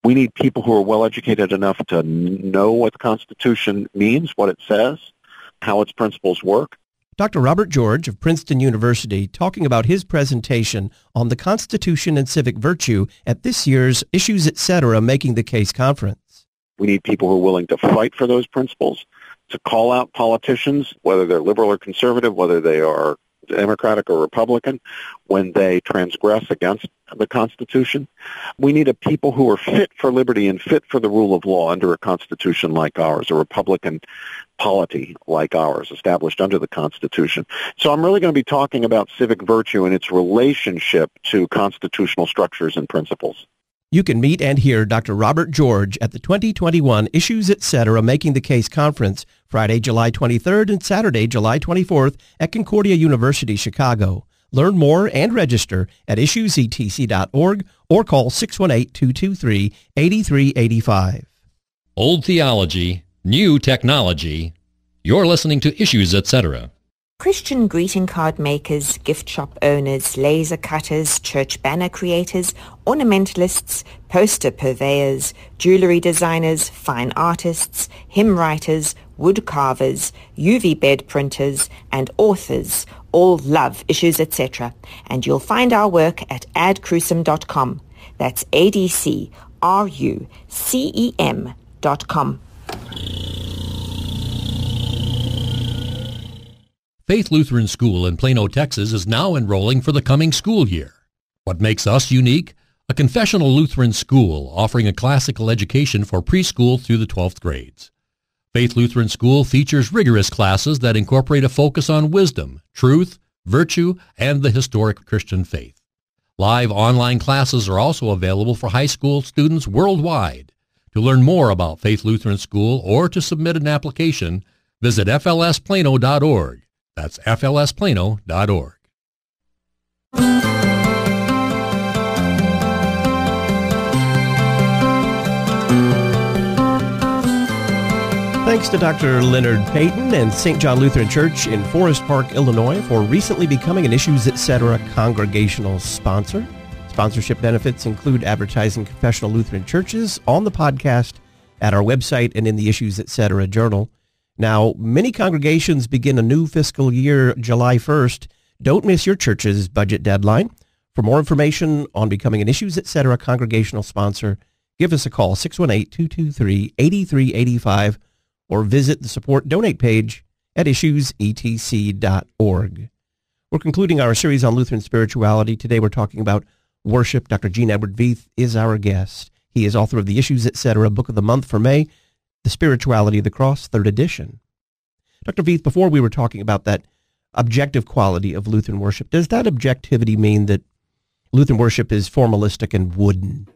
We need people who are well educated enough to know what the Constitution means, what it says, how its principles work. Dr. Robert George of Princeton University talking about his presentation on the Constitution and civic virtue at this year's Issues Etc. Making the Case conference. We need people who are willing to fight for those principles, to call out politicians, whether they're liberal or conservative, whether they are Democratic or Republican, when they transgress against the Constitution. We need a people who are fit for liberty and fit for the rule of law under a Constitution like ours, a Republican polity like ours, established under the Constitution. So I'm really going to be talking about civic virtue and its relationship to constitutional structures and principles. You can meet and hear Dr. Robert George at the 2021 Issues Etc. Making the Case conference, Friday, July 23rd and Saturday, July 24th at Concordia University, Chicago. Learn more and register at issuesetc.org or call 618-223-8385. Old theology, new technology. You're listening to Issues Etc. Christian greeting card makers, gift shop owners, laser cutters, church banner creators, ornamentalists, poster purveyors, jewelry designers, fine artists, hymn writers, wood carvers, UV bed printers, and authors all love Issues Etc. And you'll find our work at adcrucem.com. That's ADCRUCEM.com. Faith Lutheran School in Plano, Texas is now enrolling for the coming school year. What makes us unique? A confessional Lutheran school offering a classical education for preschool through the 12th grades. Faith Lutheran School features rigorous classes that incorporate a focus on wisdom, truth, virtue, and the historic Christian faith. Live online classes are also available for high school students worldwide. To learn more about Faith Lutheran School or to submit an application, visit flsplano.org. That's flsplano.org. Thanks to Dr. Leonard Payton and St. John Lutheran Church in Forest Park, Illinois, for recently becoming an Issues Etc. congregational sponsor. Sponsorship benefits include advertising confessional Lutheran churches on the podcast, at our website, and in the Issues Etc. journal. Now, many congregations begin a new fiscal year July 1st. Don't miss your church's budget deadline. For more information on becoming an Issues Etc. congregational sponsor, give us a call, 618-223-8385, or visit the support donate page at issuesetc.org. We're concluding our series on Lutheran spirituality. Today we're talking about worship. Dr. Gene Edward Veith is our guest. He is author of the Issues Etc. Book of the Month for May, The Spirituality of the Cross, 3rd edition. Dr. Veith, before we were talking about that objective quality of Lutheran worship, does that objectivity mean that Lutheran worship is formalistic and wooden?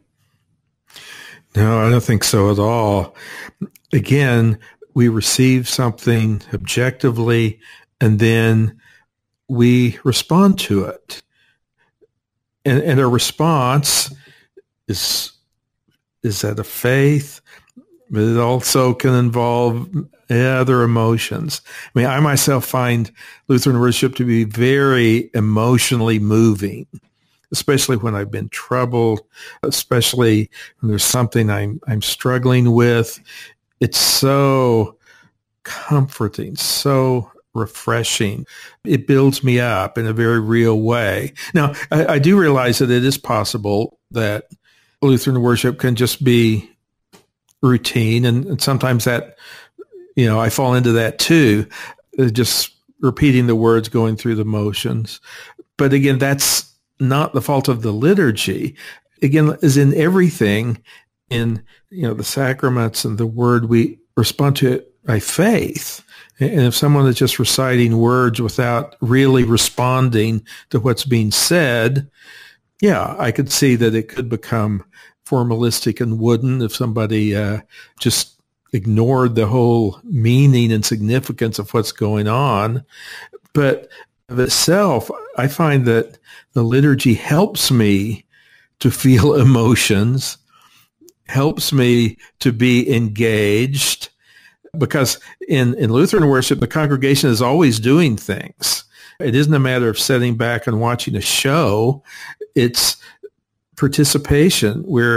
No, I don't think so at all. Again, we receive something objectively, and then we respond to it. And our response is that of faith, but it also can involve other emotions. I mean, I myself find Lutheran worship to be very emotionally moving, especially when I've been troubled, especially when there's something I'm struggling with. It's so comforting, so refreshing. It builds me up in a very real way. Now, I do realize that it is possible that Lutheran worship can just be routine, and sometimes that, I fall into that too, just repeating the words, going through the motions. But again, that's not the fault of the liturgy. Again, as in everything, in the sacraments and the word, we respond to it by faith. And if someone is just reciting words without really responding to what's being said, yeah, I could see that it could become formalistic and wooden if somebody just ignored the whole meaning and significance of what's going on. But of itself, I find that the liturgy helps me to feel emotions, helps me to be engaged, because in Lutheran worship, the congregation is always doing things. It isn't a matter of sitting back and watching a show. It's participation. We're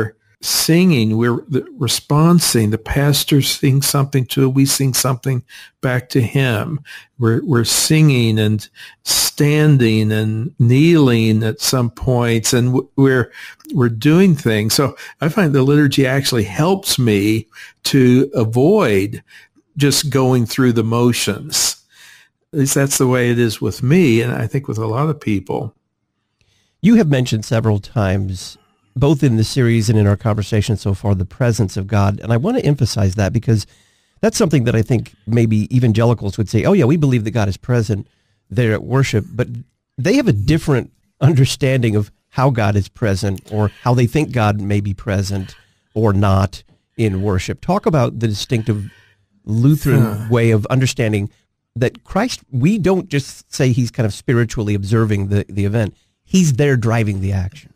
singing, we're responding. The pastor sings something to it. We sing something back to him. We're singing and standing and kneeling at some points, and we're doing things. So I find the liturgy actually helps me to avoid just going through the motions. At least that's the way it is with me, and I think with a lot of people. You have mentioned several times, both in the series and in our conversation so far, the presence of God. And I want to emphasize that because that's something that I think maybe evangelicals would say, oh yeah, we believe that God is present there at worship, but they have a different understanding of how God is present or how they think God may be present or not in worship. Talk about the distinctive Lutheran way of understanding that Christ, we don't just say he's kind of spiritually observing the event. He's there driving the action.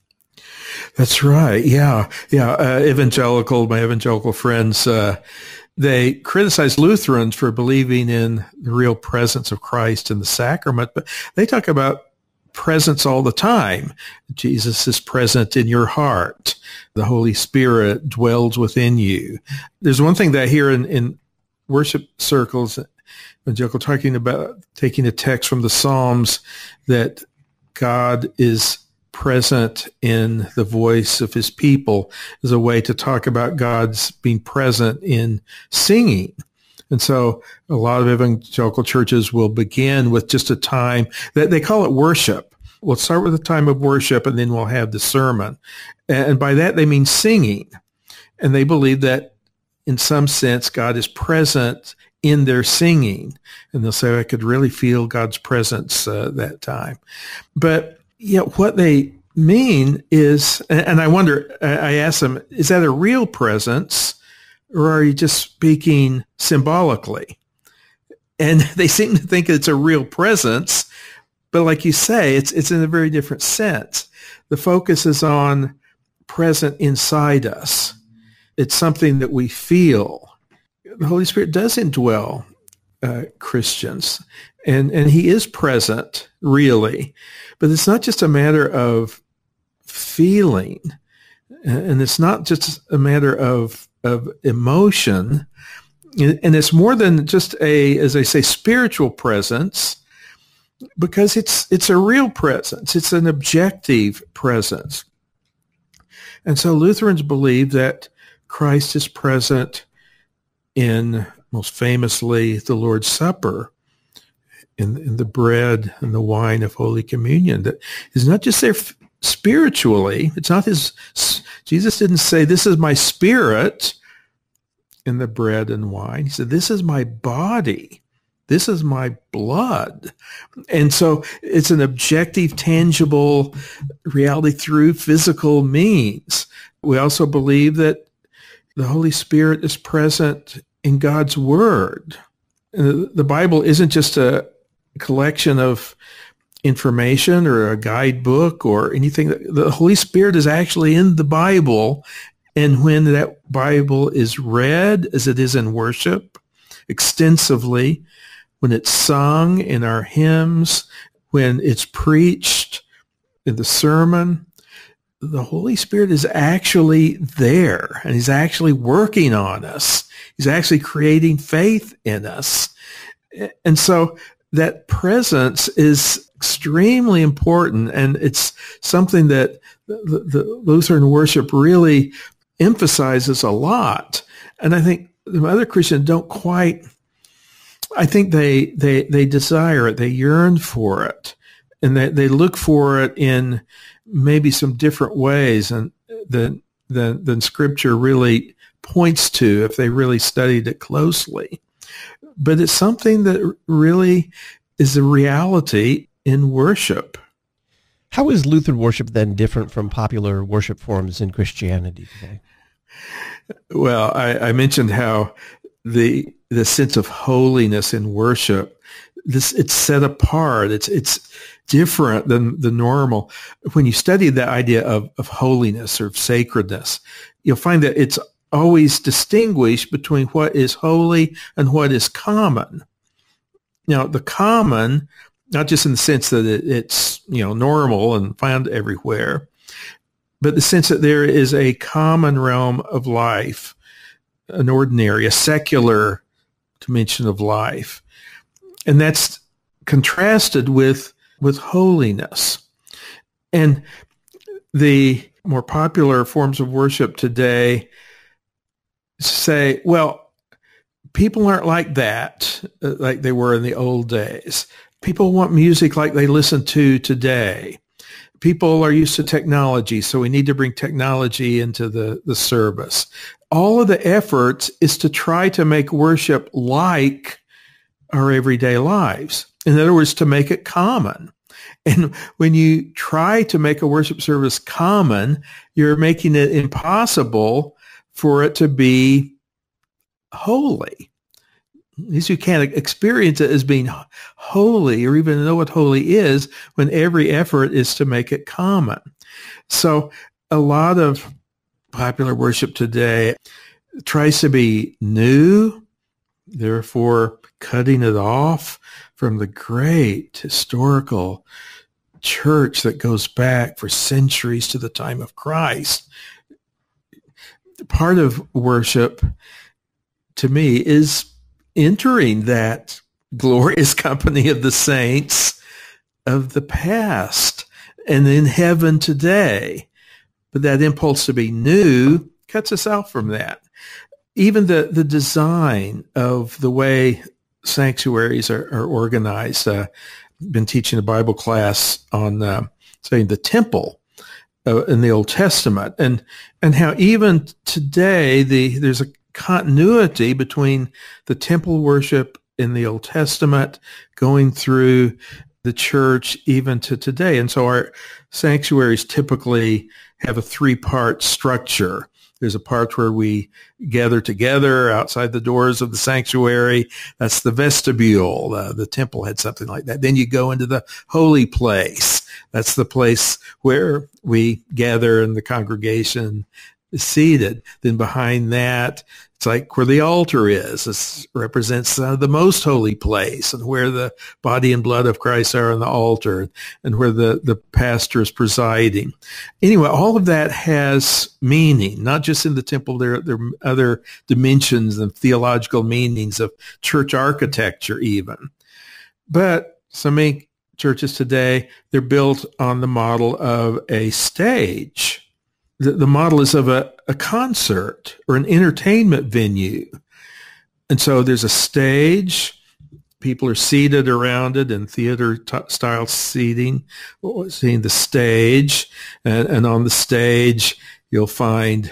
That's right. Yeah. My evangelical friends, they criticize Lutherans for believing in the real presence of Christ in the sacrament, but they talk about presence all the time. Jesus is present in your heart. The Holy Spirit dwells within you. There's one thing that I hear in worship circles, evangelical, talking about taking a text from the Psalms, that God is present in the voice of his people, is a way to talk about God's being present in singing. And so a lot of evangelical churches will begin with just a time that they call it worship. We'll start with a time of worship, and then we'll have the sermon. And by that, they mean singing. And they believe that in some sense, God is present in their singing. And they'll say, I could really feel God's presence that time. But what they mean is, and I wonder, I ask them, is that a real presence, or are you just speaking symbolically? And they seem to think it's a real presence, but like you say, it's in a very different sense. The focus is on present inside us. It's something that we feel. The Holy Spirit does indwell Christians, and he is present, really. But it's not just a matter of feeling, and it's not just a matter of emotion, and it's more than just a, as I say, spiritual presence, because it's a real presence. It's an objective presence. And so Lutherans believe that Christ is present in, most famously, the Lord's Supper, in the bread and the wine of Holy Communion. That is not just there spiritually. It's not Jesus didn't say, this is my spirit in the bread and wine. He said, this is my body. This is my blood. And so it's an objective, tangible reality through physical means. We also believe that the Holy Spirit is present in God's Word. The Bible isn't just a collection of information or a guidebook or anything. The Holy Spirit is actually in the Bible. And when that Bible is read, as it is in worship, extensively, when it's sung in our hymns, when it's preached in the sermon, the Holy Spirit is actually there, and he's actually working on us. He's actually creating faith in us. And so that presence is extremely important, and it's something that the Lutheran worship really emphasizes a lot. And I think the other Christians don't quite, I think they desire it, they yearn for it, and they look for it in maybe some different ways and than Scripture really points to if they really studied it closely. But it's something that really is a reality in worship. How is Lutheran worship then different from popular worship forms in Christianity today? Well, I mentioned how the sense of holiness in worship, it's set apart. It's different than the normal. When you study the idea of holiness or of sacredness, you'll find that it's always distinguished between what is holy and what is common. Now, the common, not just in the sense that it's normal and found everywhere, but the sense that there is a common realm of life, an ordinary, a secular dimension of life. And that's contrasted with holiness. And the more popular forms of worship today say, well, people aren't like that, like they were in the old days. People want music like they listen to today. People are used to technology, so we need to bring technology into the service. All of the effort is to try to make worship like our everyday lives. In other words, to make it common. And when you try to make a worship service common, you're making it impossible for it to be holy. At least you can't experience it as being holy or even know what holy is when every effort is to make it common. So a lot of popular worship today tries to be new, therefore cutting it off from the great historical church that goes back for centuries to the time of Christ. Part of worship, to me, is entering that glorious company of the saints of the past and in heaven today. But that impulse to be new cuts us out from that. Even the design of the way sanctuaries are organized. Been teaching a Bible class on saying the temple in the Old Testament, and how even today there's a continuity between the temple worship in the Old Testament going through the church even to today. And so our sanctuaries typically have a three-part structure. There's a part where we gather together outside the doors of the sanctuary. That's the vestibule. The temple had something like that. Then you go into the holy place. That's the place where we gather and the congregation is seated. Then behind that, it's like where the altar is. This represents the most holy place and where the body and blood of Christ are on the altar and where the pastor is presiding. Anyway, all of that has meaning, not just in the temple. There are other dimensions and theological meanings of church architecture even. But some churches today, they're built on the model of a stage. The model is of a concert or an entertainment venue. And so there's a stage. People are seated around it in theater-style seating, seeing the stage. And on the stage, you'll find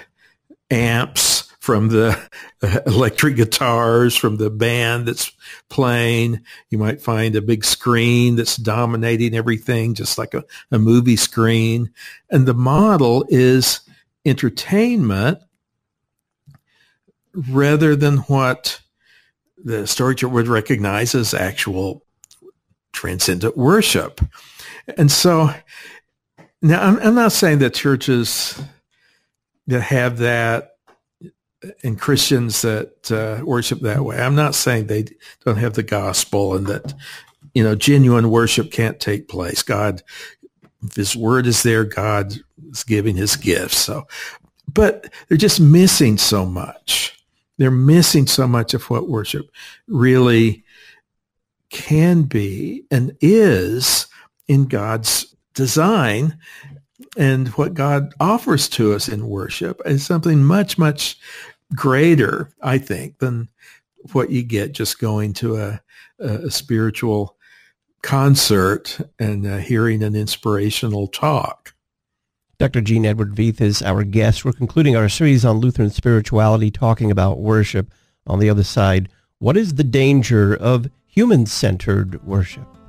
amps from the electric guitars from the band that's playing. You might find a big screen that's dominating everything, just like a movie screen. And the model is entertainment rather than what the historic church would recognize as actual transcendent worship. And so now I'm not saying that churches that have that and Christians that worship that way, I'm not saying they don't have the gospel and that, genuine worship can't take place. God, if his word is there, God is giving his gifts. So, but they're just missing so much. They're missing so much of what worship really can be and is in God's design. And what God offers to us in worship is something much, much greater, I think, than what you get just going to a spiritual concert and hearing an inspirational talk. Dr. Gene Edward Veith is our guest. We're concluding our series on Lutheran spirituality, talking about worship. On the other side, what is the danger of human-centered worship?